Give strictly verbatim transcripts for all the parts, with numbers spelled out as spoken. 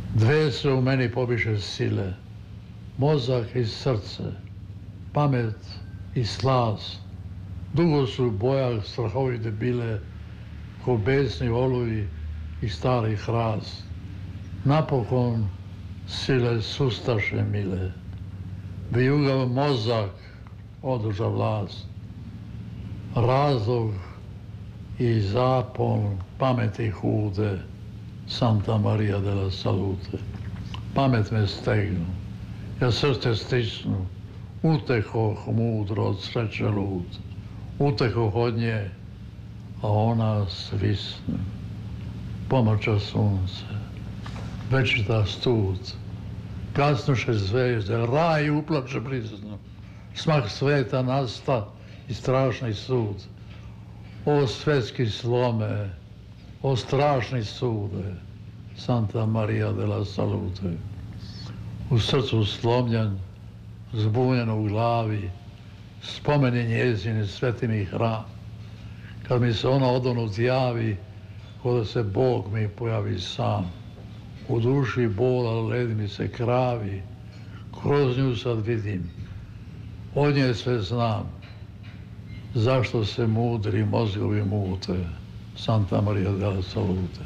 Dve se u meni pobiše sile, mozak i srce, pamet i slas. Dugo su u bojah strahovite bile, ko besni oluji i stari hrast. Napokon sile sustaše mile, vijugav mozak održa vlast. Razlog i zapon pameti hude, Santa Maria della Salute. Pamet me stegnu, ja srce stisnu, utehoh mudro od sreće lud, utehoh od nje, a ona svisne. Pomrča sunce, večita stud, gasnuše zvezde, raj uplače blizno, smak sveta nasta i strašni sud. O svetski slome, o strašni sude, Santa Maria della Salute. U srcu slomljen, zbunjen u glavi, spomeni njezini sveti mi hram. Kad mi se ona odonut javi, ko da se Bog mi pojavi sam. U duši bola led mi se kravi, kroz nju sad vidim, od nje sve znam. Zašto se mudri mozgovi mute, Santa Maria della Salute.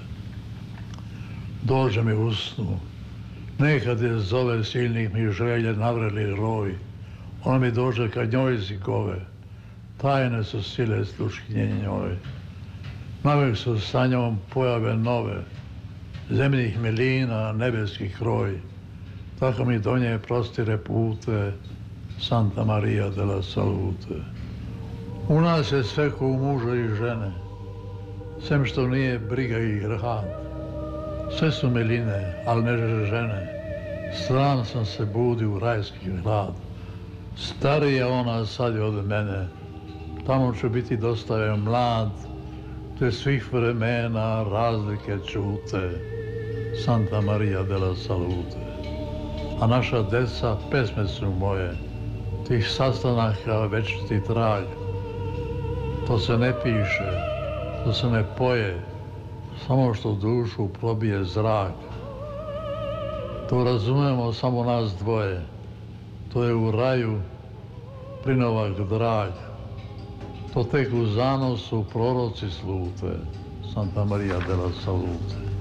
Dođe mi u snu, nekad je zove silnih mi želje navreli roj. Ona mi dođe kad njoj zikove, tajne su sile sluškinje njoj. Navek su sa njom pojave nove, zemljih milina, nebeskih kroj. Tako mi do nje prostire pute, Santa Maria della Salute. U nas je sve ko u muža i žene, sem što nije briga i grad. Sve su miline, ali ne žene. Sram sam se budi u rajski grad. Starija ona sad je od mene, tamo ću biti dosta mlad, te svih vremena razlike čute, Santa Maria della Salute. A naša deca pesme su moje, tih sastanaka večiti trag. To se ne piše, to se ne poje, samo što dušu probije zrak. To razumemo samo nas dvoje, to je u raju plinovak drag. To tek u zanosu proroci slute, Santa Maria della Salute.